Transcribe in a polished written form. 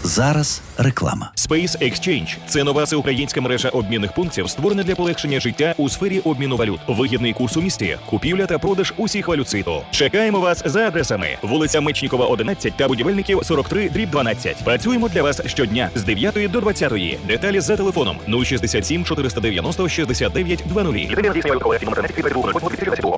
Зараз реклама. Space Exchange – це нова всеукраїнська мережа обмінних пунктів, створена для полегшення життя у сфері обміну валют. Вигідний курс у місті, купівля та продаж усіх валют світу. Чекаємо вас за адресами: вулиця Мечнікова, 11 та Будівельників, 43/12. Працюємо для вас щодня з 9 до 20. Деталі за телефоном 067 490 69 00.